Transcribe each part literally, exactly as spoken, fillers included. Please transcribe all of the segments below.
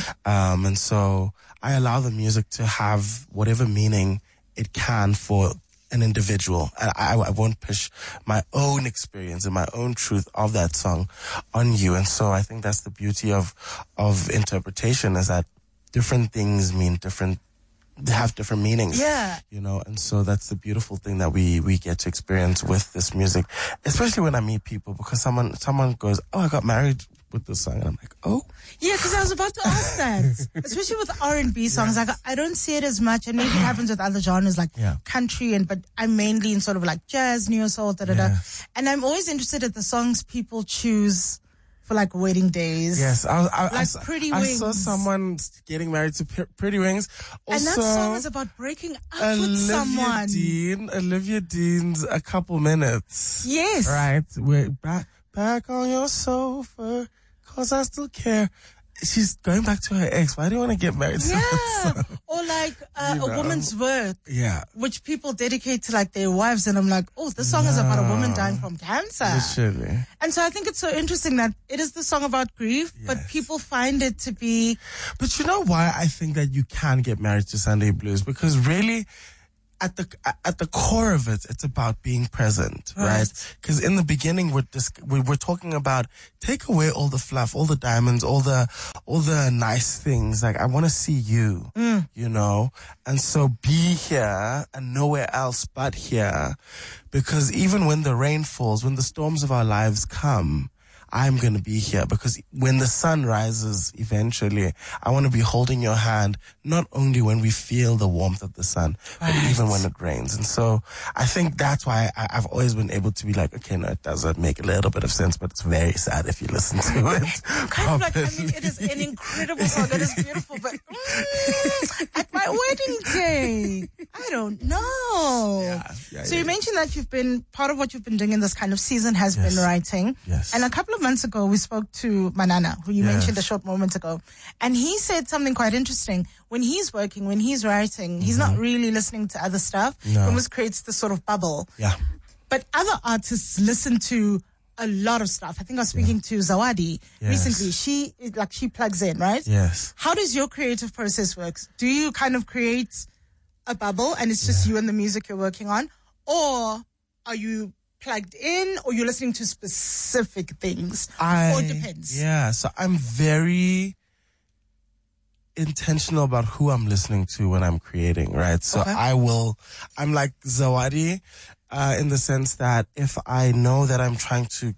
Um, and so I allow the music to have whatever meaning it can for an individual. And I, I won't push my own experience and my own truth of that song on you. And so I think that's the beauty of, of interpretation, is that different things mean different, they have different meanings. Yeah. You know, and so that's the beautiful thing that we, we get to experience with this music, especially when I meet people, because someone, someone goes, oh, I got married with this song. And I'm like, oh. Yeah, because I was about to ask that. Especially with R and B songs. Yeah. Like, I don't see it as much, and maybe it happens with other genres like yeah. country, and but I'm mainly in sort of like jazz, neo soul, da da da. Yes. And I'm always interested in the songs people choose for like wedding days. Yes, I, I, like I, Pretty I Wings. saw someone getting married to P- Pretty Wings. Also, and that song is about breaking up Olivia with someone. Dean, Olivia Dean's A Couple Minutes. Yes. Right? We're back, back on your sofa, cause I still care. She's going back to her ex. Why do you want to get married to yeah. her? Or like uh, You A know. Woman's Worth. Yeah. Which people dedicate to like their wives, and I'm like, oh, this song is about a woman dying from cancer. Literally. And so I think it's so interesting that it is the song about grief, Yes. but people find it to be... But you know why I think that you can get married to Sunday Blues? Because really, at the at the core of it, it's about being present, right? Because in the beginning, we're, dis- we we're talking about take away all the fluff, all the diamonds, all the all the nice things. Like, I want to see you, Mm. you know? And so be here and nowhere else but here. Because even when the rain falls, when the storms of our lives come, I'm going to be here, because when the sun rises eventually, I want to be holding your hand, not only when we feel the warmth of the sun, but Right. even when it rains. And so I think that's why I, I've always been able to be like, okay, no, it doesn't make a little bit of sense, but it's very sad if you listen to it. Kind of like, I mean, it is an incredible song. It is beautiful, but mm, at my wedding day, I don't know. Yeah, yeah, so yeah. you mentioned that you've been, part of what you've been doing in this kind of season has Yes. been writing. Yes. And a couple of months ago, we spoke to Manana, who you Yes. mentioned a short moment ago. And he said something quite interesting. When he's working, when he's writing, he's not really listening to other stuff. No. It almost creates this sort of bubble. Yeah. But other artists listen to a lot of stuff. I think I was speaking to Zawadi Yes. recently. She, like, she plugs in, right? Yes. How does your creative process work? Do you kind of create a bubble and it's just Yeah. you and the music you're working on? Or are you plugged in, or you're listening to specific things? I, or it depends? Yeah, so I'm very intentional about who I'm listening to when I'm creating, right? So Okay. I will, I'm like Zawadi, uh, in the sense that if I know that I'm trying to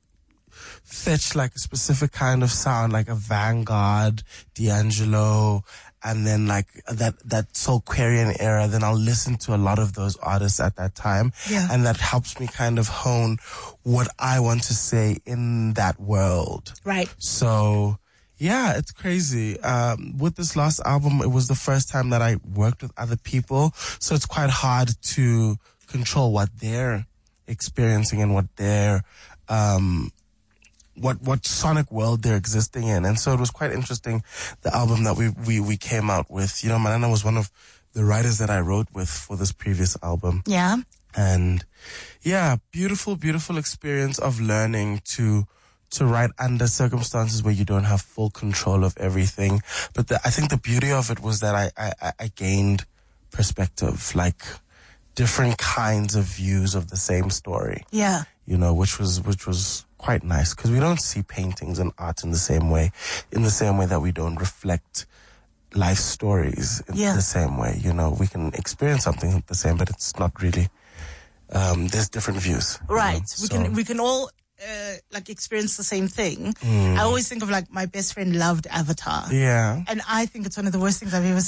fetch like a specific kind of sound, like a Vanguard, D'Angelo, and then like that, that Soulquarian era, then I'll listen to a lot of those artists at that time. Yeah. And that helps me kind of hone what I want to say in that world. Right. So, yeah, it's crazy. Um, with this last album, it was the first time that I worked with other people. So it's quite hard to control what they're experiencing and what they're, um, what, what sonic world they're existing in. And so it was quite interesting, the album that we, we, we came out with. You know, Manana was one of the writers that I wrote with for this previous album. Yeah. And yeah, beautiful, beautiful experience of learning to, to write under circumstances where you don't have full control of everything. But the, I think the beauty of it was that I, I, I gained perspective, like different kinds of views of the same story. Yeah. You know, which was, which was quite nice, because we don't see paintings and art in the same way, in the same way that we don't reflect life stories in Yeah. the same way. You know, we can experience something the same, but it's not really, um, there's different views. you know, Right. We so- can we can all uh, like experience the same thing. Mm. I always think of like my best friend loved Avatar. Yeah. And I think it's one of the worst things I've ever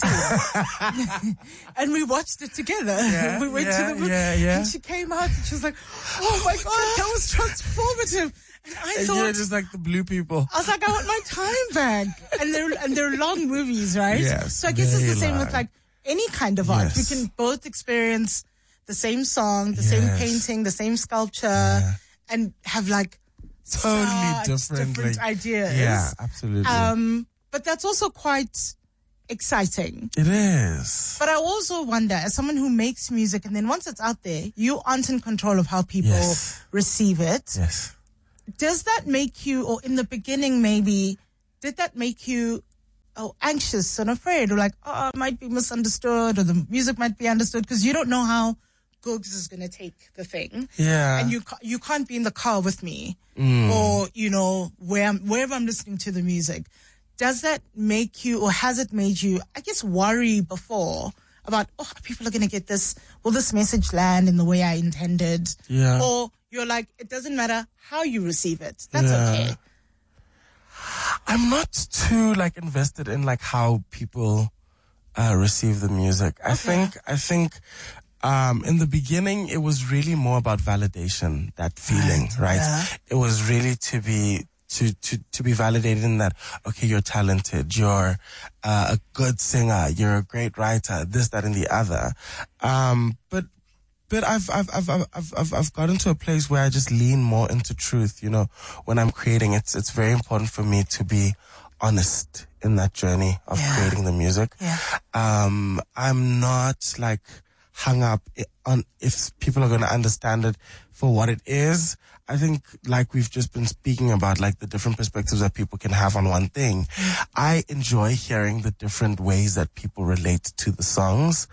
seen. And we watched it together. Yeah, we went yeah, to the movie. yeah, yeah. And she came out and she was like, oh my God, that was transformative. And I And thought, you're just like the blue people. I was like, I want my time back. And they're, and they're long movies, right? Yes, So I guess it's the very same long. with like any kind of art. Yes. We can both experience the same song, the same Yes. painting, the same sculpture, Yeah. and have like Totally such different, different like- ideas. Yeah, absolutely. Um, but that's also quite exciting. it is. But I also wonder, as someone who makes music, and then once it's out there, you aren't in control of how people Yes. receive it. Yes. Does that make you, or in the beginning maybe, did that make you oh, anxious and afraid, or like, oh, it might be misunderstood, or the music might be understood, because you don't know how Googs is going to take the thing. Yeah. And you ca- you can't be in the car with me, Mm. or, you know, where I'm, wherever I'm listening to the music. Does that make you, or has it made you, I guess, worry before about, oh, people are going to get this, will this message land in the way I intended? Yeah. Or you're like, it doesn't matter how you receive it. That's Yeah. okay. I'm not too like invested in like how people uh, receive the music. I Okay. think I think um, in the beginning it was really more about validation, that feeling, right? Yeah. It was really to be to to to be validated in that, okay, you're talented, you're uh, a good singer, you're a great writer, this, that, and the other. Um, but But I've, I've, I've, I've, I've, I've gotten to a place where I just lean more into truth. You know, when I'm creating, it's, it's very important for me to be honest in that journey of Yeah. creating the music. Yeah. Um, I'm not like hung up i- on if people are going to understand it for what it is. I think like we've just been speaking about, like the different perspectives that people can have on one thing. I enjoy hearing the different ways that people relate to the songs.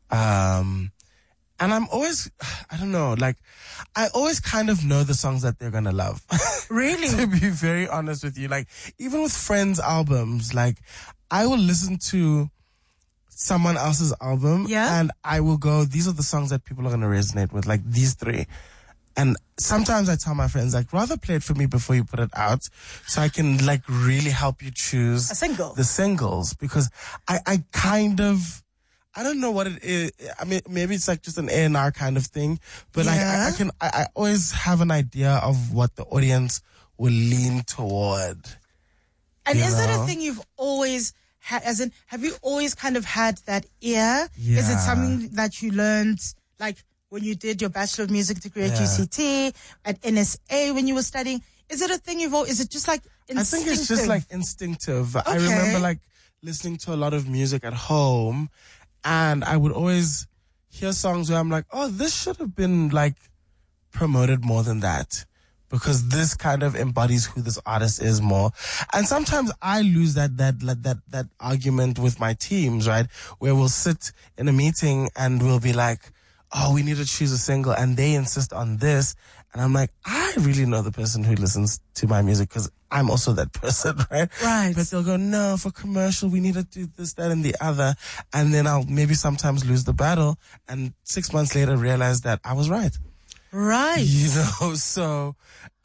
Um, And I'm always, I don't know, like, I always kind of know the songs that they're going to love. Really? To be very honest with you. Like, even with friends' albums, like, I will listen to someone else's album. Yeah. And I will go, these are the songs that people are going to resonate with, like these three. And sometimes I tell my friends, like, rather play it for me before you put it out so I can, like, really help you choose A single. the singles. Because I, I kind of, I don't know what it is. I mean, maybe it's like just an A and R kind of thing, but like I, I Yeah. can, I, I always have an idea of what the audience will lean toward. And You is it a know? thing you've always had, as in, have you always kind of had that ear? Is it Yeah. something that you learned, like, when you did your Bachelor of Music degree at Yeah. U C T, at N S A when you were studying? Is it a thing you've always, is it just like I think instinctive? it's just like instinctive. I Okay. remember like listening to a lot of music at home, and I would always hear songs where I'm like, oh, this should have been like promoted more than that, because this kind of embodies who this artist is more. And sometimes I lose that, that, that, that, that argument with my teams, right? Where we'll sit in a meeting and we'll be like, oh, we need to choose a single, and they insist on this. And I'm like, I really know the person who listens to my music because I'm also that person, right? Right. But they'll go, no, for commercial, we need to do this, that, and the other. And then I'll maybe sometimes lose the battle, and six months later realize that I was right. Right. You know, so,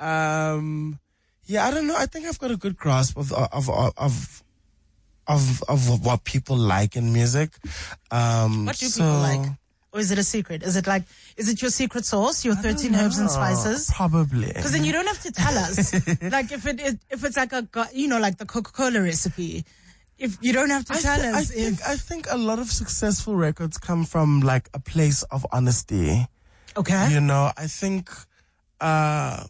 um, yeah, I don't know. I think I've got a good grasp of, of, of, of, of, of what people like in music. Um, What do so, people like? Or is it a secret? Is it like, is it your secret sauce, your thirteen herbs and know. spices? Probably. Because then you don't have to tell us. Like if it is, if it's like a, go- you know, like the Coca-Cola recipe, if you don't have to I, tell thi- I us think, if, I think a lot of successful records come from like a place of honesty. okay. You know, I think, uh,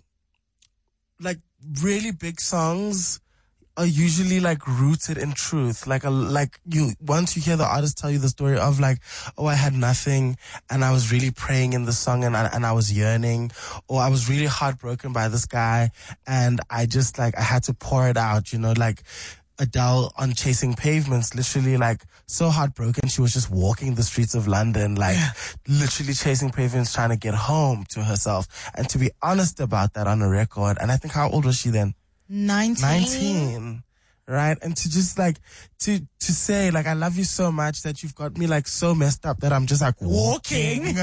like really big songs are usually like rooted in truth. Like a, like you, once you hear the artist tell you the story of like, oh, I had nothing and I was really praying in the song and I, and I was yearning, or I was really heartbroken by this guy and I just like, I had to pour it out, you know, like Adele on Chasing Pavements, literally like so heartbroken. She was just walking the streets of London, like literally chasing pavements, trying to get home to herself. And to be honest about that on a record. And I think how old was she then? nineteen. nineteen, right? And to just like to to say like I love you so much that you've got me like so messed up that I'm just like walking, Walking.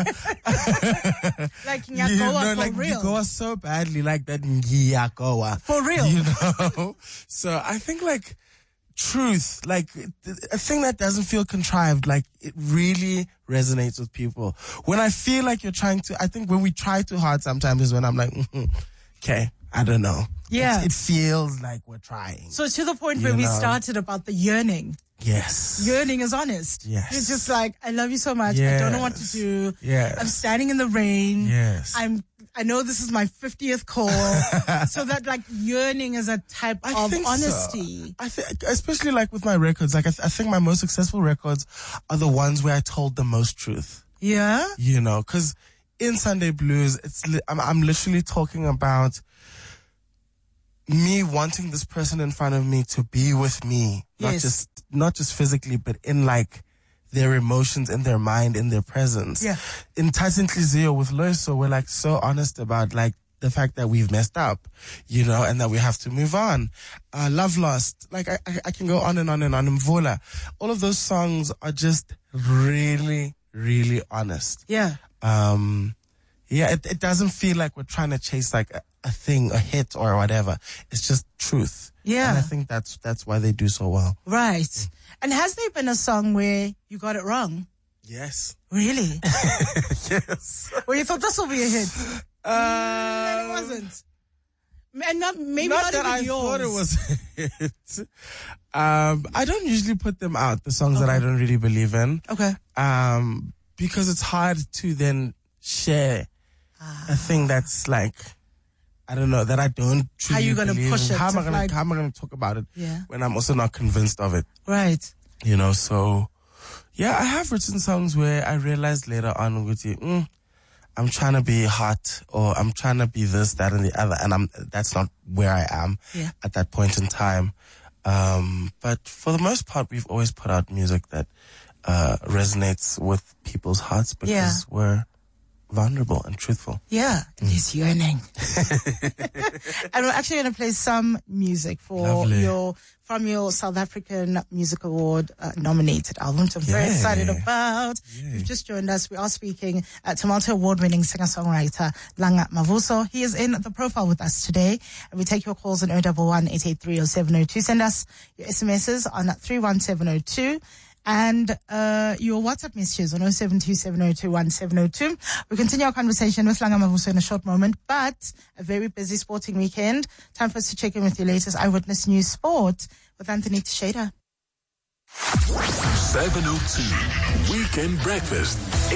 Like you Nyakoa know, for like real. Nyakoa so badly, like that Nyakoa For real. you know. So I think like truth, like th- a thing that doesn't feel contrived, like it really resonates with people. When I feel like you're trying to, I think when we try too hard sometimes is when I'm like, mm-hmm, okay, I don't know. Yeah. It, it feels like we're trying. So to the point You where we know. started about the yearning. Yes. Yearning is honest. Yes. It's just like, I love you so much. I don't know what to Yes. do. Yes. I'm standing in the rain. Yes. I'm, I know this is my fiftieth call. So that like yearning is a type I of think so. honesty. I think, especially like with my records, like I, th- I think my most successful records are the ones where I told the most truth. Yeah. You know, because in Sunday Blues, it's li- I'm, I'm literally talking about me wanting this person in front of me to be with me, not Yes. just not just physically, but in like their emotions, in their mind, in their presence. Yeah. In Tyson Zio with Loiso, we're like so honest about like the fact that we've messed up, you know, and that we have to move on. Uh, Love Lost, like I, I, I can go on and on and on. Mvula, all of those songs are just really, really honest. Yeah. Um, yeah, it, it doesn't feel like we're trying to chase like a, a thing, a hit or whatever. It's just truth. Yeah. And I think that's that's why they do so well. Right. And has there been a song where you got it wrong? Yes. Really? Yes. Where you thought this will be a hit? Uh, And it wasn't. And not, maybe not not, that even I yours. thought it was a hit. Um, I don't usually put them out, the songs that I don't really believe in. Okay. Um, because it's hard to then share Ah. a thing that's like, I don't know, that I don't truly How you gonna believe push in. it How am to I gonna, like- how am I gonna talk about it Yeah. when I'm also not convinced of it? Right. You know, so yeah, I have written songs where I realized later on with you, mm, I'm trying to be hot or I'm trying to be this, that, and the other, and I'm that's not where I am Yeah. at that point in time. Um, but for the most part, we've always put out music that uh, resonates with people's hearts because Yeah. we're vulnerable and truthful. Yeah, there's yearning. And we're actually going to play some music for Lovely. your from your South African Music Award uh, nominated album, which I'm very Yay. excited about. Yay. You've just joined us. We are speaking uh, to multi-award-winning singer-songwriter Langa Mavuso. He is in the profile with us today, and we take your calls on zero one one, eight eight three, zero seven zero two. Send us your S M Ses on three one seven zero two. And uh, your WhatsApp messages on zero seven two seven zero two one seven zero two. We'll continue our conversation with Langa Mavuso in a short moment, but a very busy sporting weekend. Time for us to check in with your latest Eyewitness News Sport with Anthony Teixeira. seven oh two Weekend Breakfast.